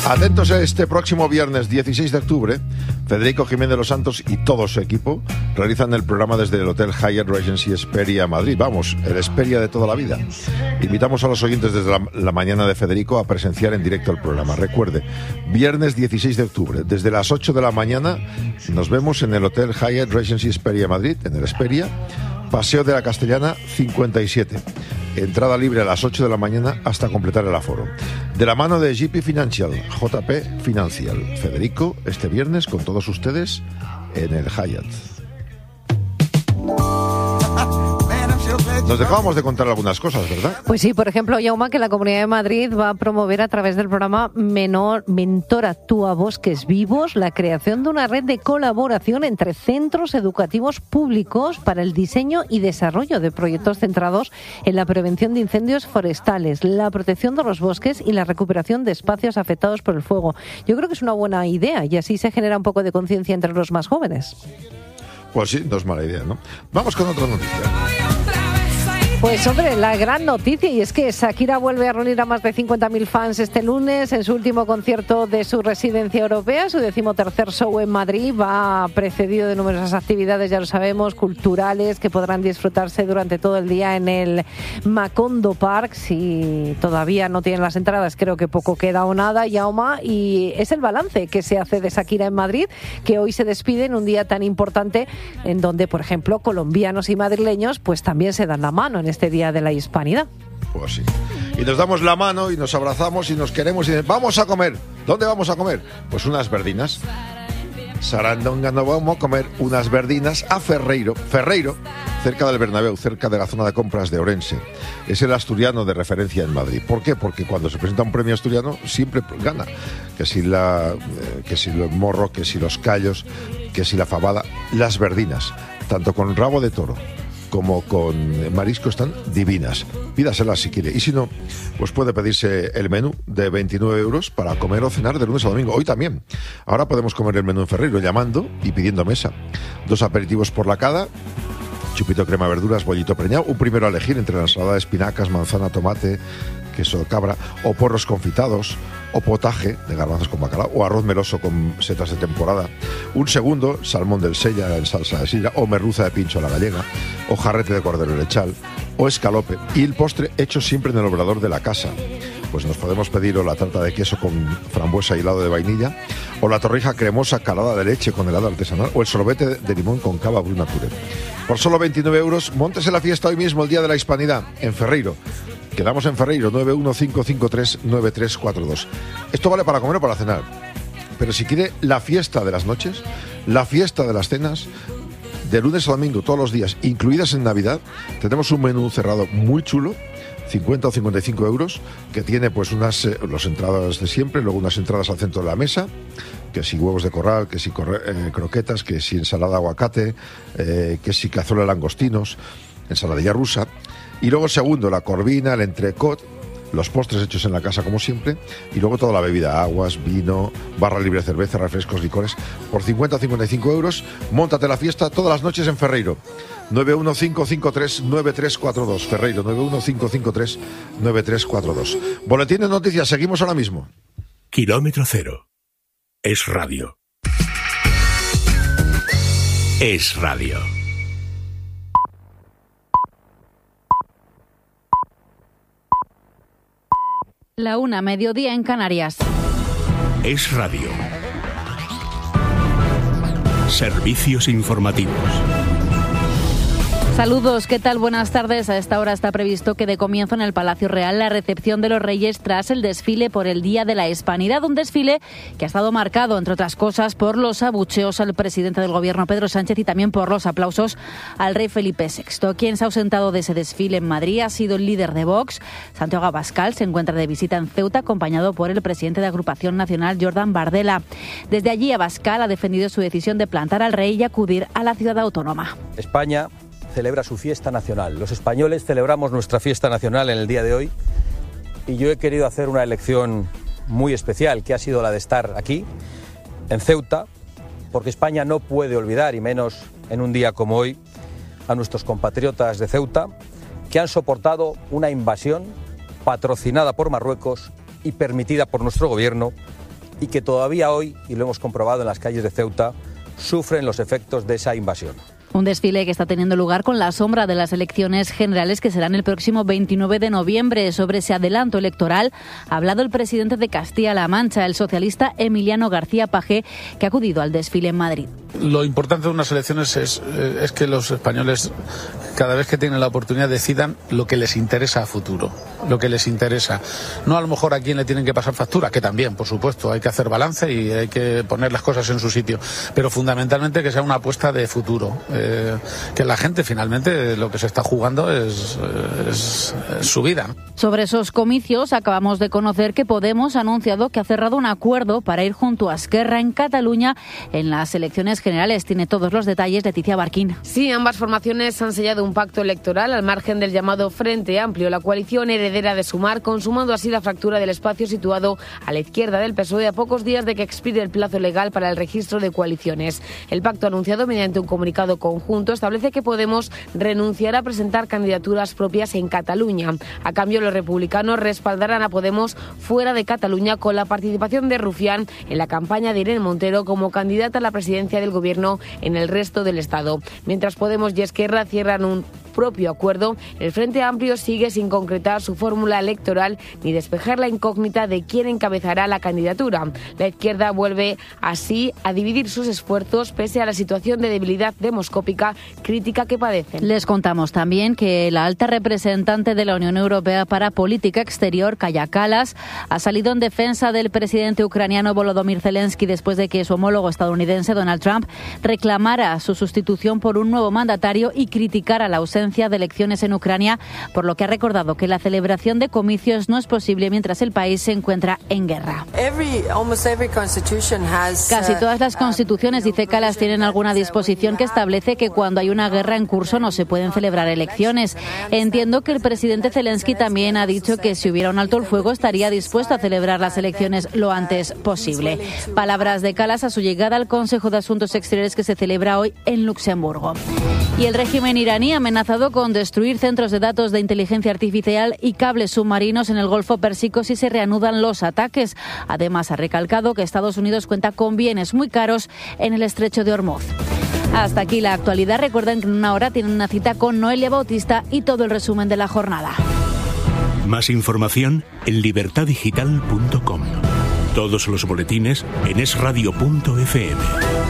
Atentos a este próximo viernes 16 de octubre, Federico Jiménez de los Santos y todo su equipo realizan el programa desde el Hotel Hyatt Regency Hesperia Madrid. Vamos, el Hesperia de toda la vida. Invitamos a los oyentes desde la mañana de Federico a presenciar en directo el programa. Recuerde, viernes 16 de octubre, desde las 8 de la mañana, nos vemos en el Hotel Hyatt Regency Hesperia Madrid, en el Hesperia, Paseo de la Castellana 57. Entrada libre a las 8 de la mañana hasta completar el aforo. De la mano de JP Financial, JP Financial. Federico, este viernes con todos ustedes en el Hyatt. Nos dejábamos de contar algunas cosas, ¿verdad? Pues sí, por ejemplo, Jaume, que la Comunidad de Madrid va a promover a través del programa Mentora tú a Bosques Vivos la creación de una red de colaboración entre centros educativos públicos para el diseño y desarrollo de proyectos centrados en la prevención de incendios forestales, la protección de los bosques y la recuperación de espacios afectados por el fuego. Yo creo que es una buena idea y así se genera un poco de conciencia entre los más jóvenes. Pues sí, no es mala idea, ¿no? Vamos con otra noticia. Pues hombre, la gran noticia, y es que Shakira vuelve a reunir a más de 50.000 fans este lunes en su último concierto de su residencia europea. Su 13º show en Madrid va precedido de numerosas actividades, ya lo sabemos, culturales, que podrán disfrutarse durante todo el día en el Macondo Park. Si todavía no tienen las entradas, creo que poco queda o nada, Jaume, y es el balance que se hace de Shakira en Madrid, que hoy se despide en un día tan importante en donde, por ejemplo, colombianos y madrileños pues también se dan la mano en este Día de la Hispanidad. Pues sí. Y nos damos la mano y nos abrazamos y nos queremos y vamos a comer. ¿Dónde vamos a comer? Pues unas verdinas. Sarandonga, no vamos a comer unas verdinas a Ferreiro, cerca del Bernabéu, cerca de la zona de compras de Orense. Es el asturiano de referencia en Madrid. ¿Por qué? Porque cuando se presenta un premio asturiano siempre gana. Que si el morro, que si los callos, que si la fabada, las verdinas, tanto con rabo de toro como con marisco, están divinas. Pídaselas si quiere. Y si no, pues puede pedirse el menú de 29 euros para comer o cenar de lunes a domingo. Hoy también. Ahora podemos comer el menú en Ferreiro llamando y pidiendo mesa. 2 aperitivos por la cada, chupito crema verduras, bollito preñado, un primero a elegir entre la ensalada de espinacas, manzana, tomate, queso de cabra, o porros confitados, o potaje de garbanzos con bacalao, o arroz meloso con setas de temporada. Un segundo, salmón del Sella en salsa de sidra, o merluza de pincho a la gallega, o jarrete de cordero lechal, o escalope. Y el postre hecho siempre en el obrador de la casa. Pues nos podemos pedir o la tarta de queso con frambuesa y helado de vainilla, o la torrija cremosa calada de leche con helado artesanal, o el sorbete de limón con cava bruna puré. Por solo 29 euros, móntese la fiesta hoy mismo, el Día de la Hispanidad, en Ferreiro. Quedamos en Ferreiro, 915539342. Esto vale para comer o para cenar. Pero si quiere la fiesta de las noches, la fiesta de las cenas, de lunes a domingo, todos los días, incluidas en Navidad, tenemos un menú cerrado muy chulo, 50 o 55 euros, que tiene pues unas las entradas de siempre, luego unas entradas al centro de la mesa, que si huevos de corral, que si croquetas, que si ensalada de aguacate, que si cazuela de langostinos, ensaladilla rusa. Y luego el segundo, la corvina, el entrecot, los postres hechos en la casa como siempre, y luego toda la bebida, aguas, vino, barra libre de cerveza, refrescos, licores, por 50 o 55 euros. Móntate la fiesta todas las noches en Ferreiro. 915539342, Ferreiro, 915539342. Boletín de noticias, seguimos ahora mismo. Kilómetro Cero. Es radio. Es radio. La 1, mediodía en Canarias. Es radio. Servicios informativos. Saludos, ¿qué tal? Buenas tardes. A esta hora está previsto que de comienzo en el Palacio Real la recepción de los Reyes tras el desfile por el Día de la Hispanidad. Un desfile que ha estado marcado, entre otras cosas, por los abucheos al presidente del Gobierno, Pedro Sánchez, y también por los aplausos al rey Felipe VI. Quien se ha ausentado de ese desfile en Madrid ha sido el líder de Vox, Santiago Abascal. Se encuentra de visita en Ceuta, acompañado por el presidente de Agrupación Nacional, Jordan Bardella. Desde allí, Abascal ha defendido su decisión de plantar al rey y acudir a la ciudad autónoma. España celebra su fiesta nacional. Los españoles celebramos nuestra fiesta nacional en el día de hoy y yo he querido hacer una elección muy especial, que ha sido la de estar aquí, en Ceuta, porque España no puede olvidar, y menos en un día como hoy, a nuestros compatriotas de Ceuta, que han soportado una invasión patrocinada por Marruecos y permitida por nuestro gobierno, y que todavía hoy, y lo hemos comprobado en las calles de Ceuta, sufren los efectos de esa invasión. Un desfile que está teniendo lugar con la sombra de las elecciones generales que serán el próximo 29 de noviembre. Sobre ese adelanto electoral ha hablado el presidente de Castilla-La Mancha, el socialista Emiliano García Paje, que ha acudido al desfile en Madrid. Lo importante de unas elecciones es que los españoles, cada vez que tienen la oportunidad, decidan lo que les interesa a futuro, lo que les interesa. No a lo mejor a quién le tienen que pasar factura, que también, por supuesto, hay que hacer balance y hay que poner las cosas en su sitio, pero fundamentalmente que sea una apuesta de futuro. Que la gente finalmente lo que se está jugando es su vida. Sobre esos comicios acabamos de conocer que Podemos ha anunciado que ha cerrado un acuerdo para ir junto a Esquerra en Cataluña en las elecciones generales. Tiene todos los detalles Leticia Barquín. Sí, ambas formaciones han sellado un pacto electoral al margen del llamado Frente Amplio, la coalición heredera de Sumar, consumando así la fractura del espacio situado a la izquierda del PSOE a pocos días de que expire el plazo legal para el registro de coaliciones. El pacto anunciado mediante un comunicado conjunto establece que Podemos renunciará a presentar candidaturas propias en Cataluña. A cambio, los republicanos respaldarán a Podemos fuera de Cataluña con la participación de Rufián en la campaña de Irene Montero como candidata a la presidencia del gobierno en el resto del Estado. Mientras Podemos y Esquerra cierran un propio acuerdo, el Frente Amplio sigue sin concretar su fórmula electoral ni despejar la incógnita de quién encabezará la candidatura. La izquierda vuelve así a dividir sus esfuerzos pese a la situación de debilidad demoscópica crítica que padecen. Les contamos también que la alta representante de la Unión Europea para Política Exterior, Kaja Kallas, ha salido en defensa del presidente ucraniano Volodymyr Zelensky después de que su homólogo estadounidense Donald Trump reclamara su sustitución por un nuevo mandatario y criticara la ausencia de elecciones en Ucrania, por lo que ha recordado que la celebración de comicios no es posible mientras el país se encuentra en guerra. Casi todas las constituciones, dice Kallas, tienen alguna disposición que establece que cuando hay una guerra en curso no se pueden celebrar elecciones. Entiendo que el presidente Zelensky también ha dicho que si hubiera un alto el fuego estaría dispuesto a celebrar las elecciones lo antes posible. Palabras de Kallas a su llegada al Consejo de Asuntos Exteriores que se celebra hoy en Luxemburgo. Y el régimen iraní ha amenazado con destruir centros de datos de inteligencia artificial y cables submarinos en el Golfo Pérsico si se reanudan los ataques. Además, ha recalcado que Estados Unidos cuenta con bienes muy caros en el Estrecho de Hormuz. Hasta aquí la actualidad. Recuerden que en una hora tienen una cita con Noelia Bautista y todo el resumen de la jornada. Más información en libertadigital.com. Todos los boletines en esradio.fm.